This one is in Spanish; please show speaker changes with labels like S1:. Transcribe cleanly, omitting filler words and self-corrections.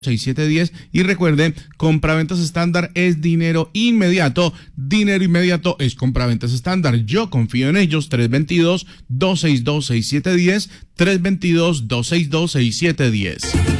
S1: 6710 y recuerde, compraventas estándar es dinero inmediato es compraventas estándar. Yo confío en ellos. 322-262-6710, 322-262-6710.